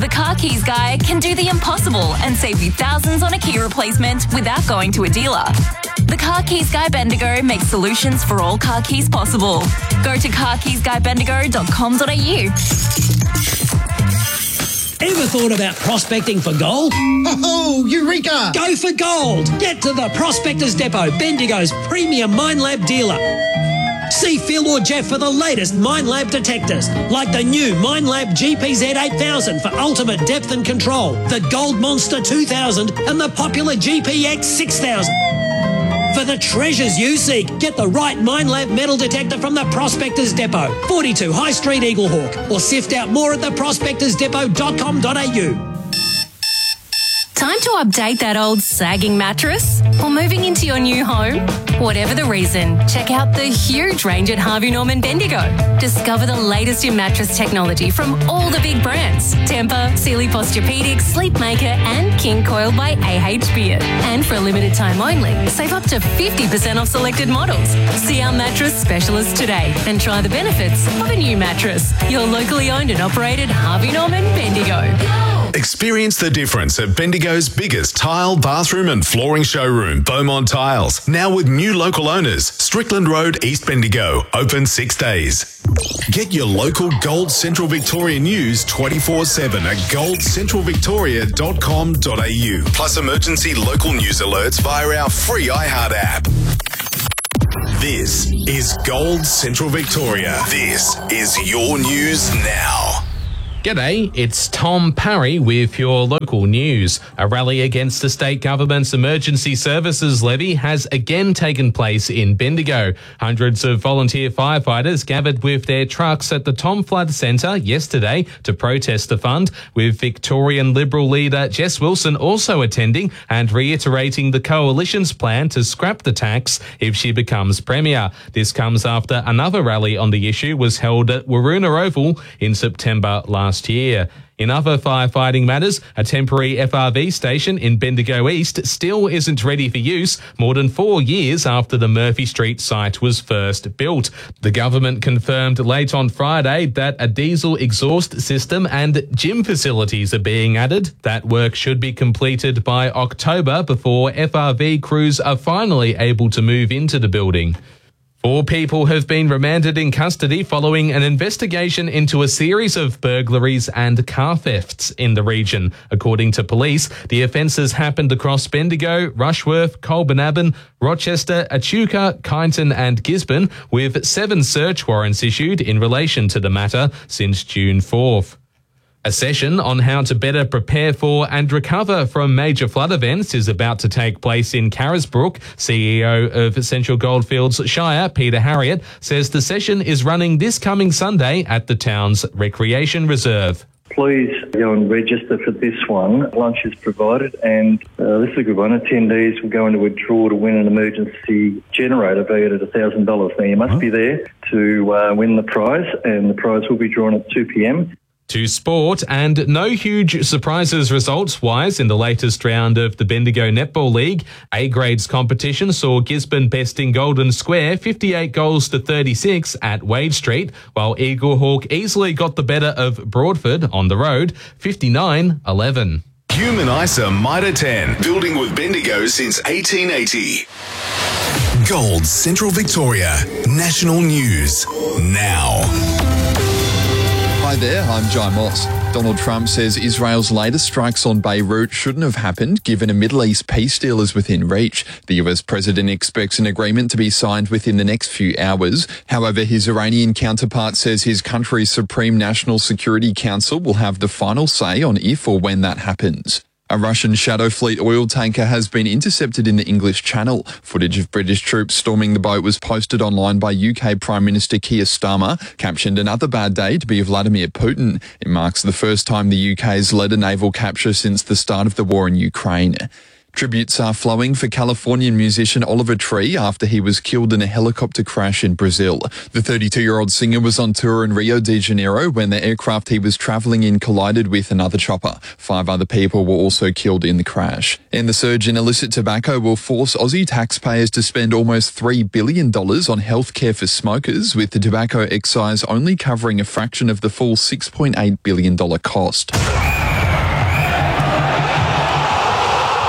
The Car Keys Guy can do the impossible and save you thousands on a key replacement without going to a dealer. The Car Keys Guy Bendigo makes solutions for all car keys possible. Go to carkeysguybendigo.com.au. Ever thought about prospecting for gold? Oh, Eureka! Go for gold! Get to the Prospectors Depot, Bendigo's premium Minelab dealer. See Phil or Jeff for the latest Minelab detectors, like the new Minelab GPZ 8000 for ultimate depth and control, the Gold Monster 2000 and the popular GPX 6000. For the treasures you seek, get the right Minelab metal detector from the Prospectors Depot, 42 High Street, Eaglehawk, or sift out more at theprospectorsdepot.com.au. Time to update that old sagging mattress? Or moving into your new home? Whatever the reason, check out the huge range at Harvey Norman Bendigo. Discover the latest in mattress technology from all the big brands: Tempur, Sealy Posturepedic, Sleepmaker and King Coil by AH Beard. And for a limited time only, save up to 50% off selected models. See our mattress specialist today and try the benefits of a new mattress. Your locally owned and operated Harvey Norman Bendigo. Experience the difference at Bendigo's biggest tile, bathroom and flooring showroom, Beaumont Tiles. Now with new local owners, Strickland Road, East Bendigo, open 6 days. Get your local Gold Central Victoria news 24/7 at goldcentralvictoria.com.au. Plus emergency local news alerts via our free iHeart app. This is Gold Central Victoria. This is your news now. G'day, it's Tom Parry with your local news. A rally against the state government's emergency services levy has again taken place in Bendigo. Hundreds of volunteer firefighters gathered with their trucks at the Tom Flood Centre yesterday to protest the fund, with Victorian Liberal leader Jess Wilson also attending and reiterating the coalition's plan to scrap the tax if she becomes Premier. This comes after another rally on the issue was held at Waroona Oval in September last year. In other firefighting matters, a temporary FRV station in Bendigo East still isn't ready for use more than 4 years after the Murphy Street site was first built. The government confirmed late on Friday that a diesel exhaust system and gym facilities are being added. That work should be completed by October before FRV crews are finally able to move into the building. 4 people have been remanded in custody following an investigation into a series of burglaries and car thefts in the region. According to police, the offences happened across Bendigo, Rushworth, Colbinaban, Rochester, Echuca, Kyneton and Gisborne, with 7 search warrants issued in relation to the matter since June 4th. A session on how to better prepare for and recover from major flood events is about to take place in Carisbrook. CEO of Central Goldfields Shire, Peter Harriott, says the session is running this coming Sunday at the town's recreation reserve. Please go and register for this one. Lunch is provided, and this is a good one. Attendees will go into a draw to win an emergency generator valued at $1,000. Now, you must be there to win the prize, and the prize will be drawn at 2 p.m. To sport, and no huge surprises results-wise in the latest round of the Bendigo Netball League. A-grades competition saw Gisborne besting Golden Square 58 goals to 36 at Wade Street, while Eaglehawk easily got the better of Broadford on the road 59-11. Human ISA Mitre 10, building with Bendigo since 1880. Gold Central Victoria, national news now. Hi there, I'm Jai Moss. Donald Trump says Israel's latest strikes on Beirut shouldn't have happened given a Middle East peace deal is within reach. The US president expects an agreement to be signed within the next few hours. However, his Iranian counterpart says his country's Supreme National Security Council will have the final say on if or when that happens. A Russian Shadow Fleet oil tanker has been intercepted in the English Channel. Footage of British troops storming the boat was posted online by UK Prime Minister Keir Starmer, captioned "Another bad day to be Vladimir Putin." It marks the first time the UK has led a naval capture since the start of the war in Ukraine. Tributes are flowing for Californian musician Oliver Tree after he was killed in a helicopter crash in Brazil. The 32-year-old singer was on tour in Rio de Janeiro when the aircraft he was travelling in collided with another chopper. 5 other people were also killed in the crash. And the surge in illicit tobacco will force Aussie taxpayers to spend almost $3 billion on healthcare for smokers, with the tobacco excise only covering a fraction of the full $6.8 billion cost.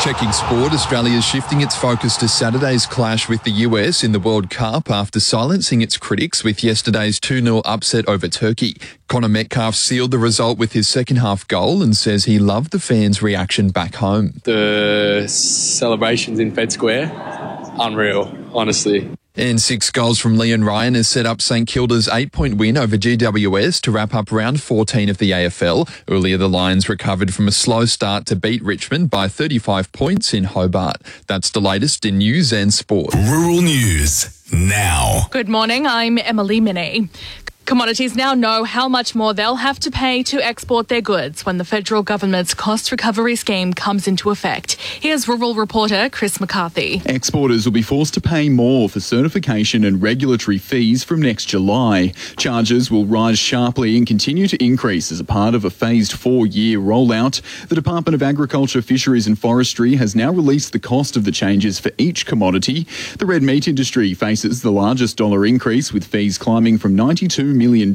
Checking sport, Australia is shifting its focus to Saturday's clash with the US in the World Cup after silencing its critics with yesterday's 2-0 upset over Turkey. Connor Metcalf sealed the result with his second-half goal and says he loved the fans' reaction back home. The celebrations in Fed Square, unreal, honestly. And 6 goals from Leon Ryan has set up St Kilda's 8-point win over GWS to wrap up round 14 of the AFL. Earlier, the Lions recovered from a slow start to beat Richmond by 35 points in Hobart. That's the latest in news and sport. Rural News now. Good morning, I'm Emily Minnie. Commodities now know how much more they'll have to pay to export their goods when the federal government's cost recovery scheme comes into effect. Here's rural reporter Chris McCarthy. Exporters will be forced to pay more for certification and regulatory fees from next July. Charges will rise sharply and continue to increase as a part of a phased 4-year rollout. The Department of Agriculture, Fisheries and Forestry has now released the cost of the changes for each commodity. The red meat industry faces the largest dollar increase, with fees climbing from $92 million to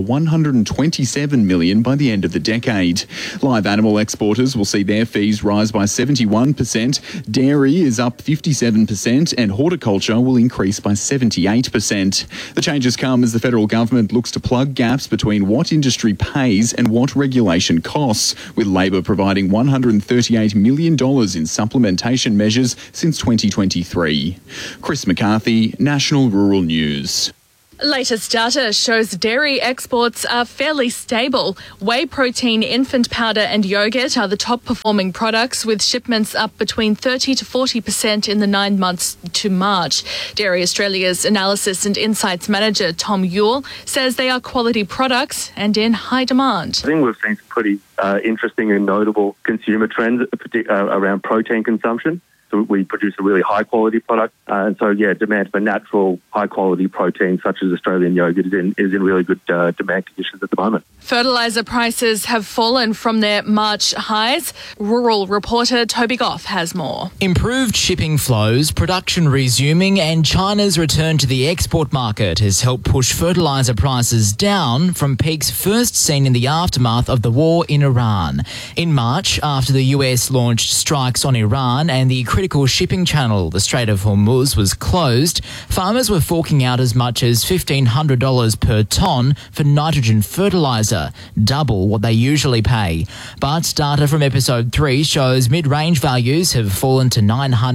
$127 million by the end of the decade. Live animal exporters will see their fees rise by 71%, dairy is up 57%, and horticulture will increase by 78%. The changes come as the federal government looks to plug gaps between what industry pays and what regulation costs, with Labor providing $138 million in supplementation measures since 2023. Chris McCarthy, National Rural News. Latest data shows dairy exports are fairly stable. Whey protein, infant powder and yogurt are the top performing products, with shipments up between 30 to 40% in the 9 months to March. Dairy Australia's Analysis and Insights Manager Tom Ewell says they are quality products and in high demand. I think we've seen some pretty interesting and notable consumer trends around protein consumption. So we produce a really high-quality product. And so, demand for natural, high-quality protein, such as Australian yogurt, is in really good demand conditions at the moment. Fertiliser prices have fallen from their March highs. Rural reporter Toby Goff has more. Improved shipping flows, production resuming and China's return to the export market has helped push fertiliser prices down from peaks first seen in the aftermath of the war in Iran. In March, after the US launched strikes on Iran and the critical shipping channel, the Strait of Hormuz, was closed, farmers were forking out as much as $1,500 per tonne for nitrogen fertiliser, double what they usually pay. But data from episode 3 shows mid-range values have fallen to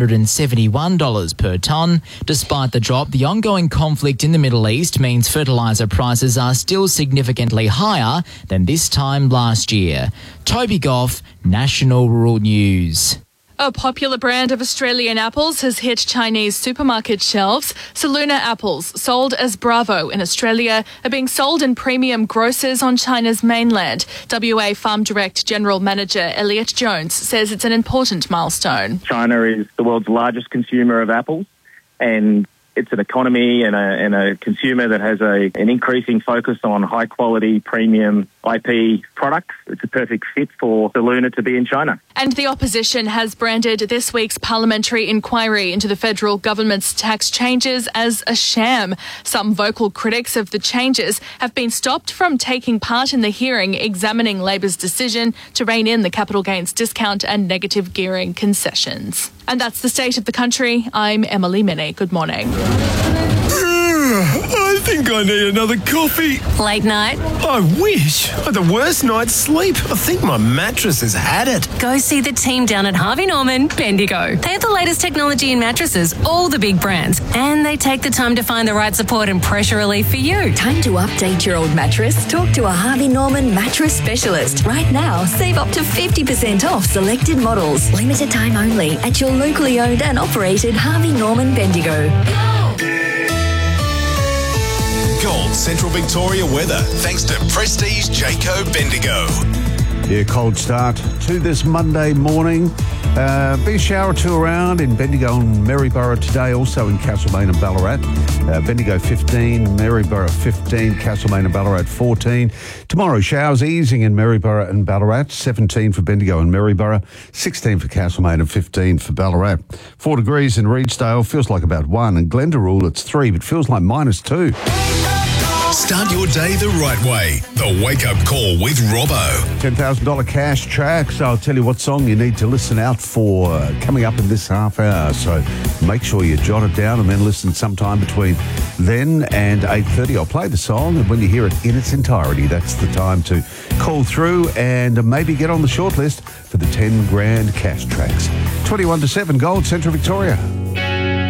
$971 per tonne. Despite the drop, the ongoing conflict in the Middle East means fertiliser prices are still significantly higher than this time last year. Toby Goff, National Rural News. A popular brand of Australian apples has hit Chinese supermarket shelves. Saluna apples, sold as Bravo in Australia, are being sold in premium grocers on China's mainland. WA Farm Direct General Manager Elliot Jones says it's an important milestone. China is the world's largest consumer of apples, and it's an economy and a consumer that has an increasing focus on high-quality, premium IP products. It's a perfect fit for Saluna to be in China. And the opposition has branded this week's parliamentary inquiry into the federal government's tax changes as a sham. Some vocal critics of the changes have been stopped from taking part in the hearing examining Labor's decision to rein in the capital gains discount and negative gearing concessions. And that's the state of the country. I'm Emily Minnie. Good morning. I think I need another coffee. Late night? I wish. I had the worst night's sleep. I think my mattress has had it. Go see the team down at Harvey Norman Bendigo. They have the latest technology in mattresses, all the big brands, and they take the time to find the right support and pressure relief for you. Time to update your old mattress? Talk to a Harvey Norman mattress specialist. Right now, save up to 50% off selected models. Limited time only at your locally owned and operated Harvey Norman Bendigo. Gold Central Victoria weather, thanks to Prestige Jayco Bendigo. Yeah, cold start to this Monday morning. Be a shower or two around in Bendigo and Maryborough today, also in Castlemaine and Ballarat. Bendigo 15, Maryborough 15, Castlemaine and Ballarat 14. Tomorrow, showers easing in Maryborough and Ballarat, 17 for Bendigo and Maryborough, 16 for Castlemaine and 15 for Ballarat. 4 degrees in Reedsdale, feels like about 1. And Glendaruel, it's 3, but feels like -2. Start your day the right way. The Wake Up Call with Robbo. $10,000 cash tracks. I'll tell you what song you need to listen out for coming up in this half hour. So make sure you jot it down and then listen sometime between then and 8:30. I'll play the song, and when you hear it in its entirety, that's the time to call through and maybe get on the shortlist for the 10 grand cash tracks. 21 to 7 Gold, Central Victoria.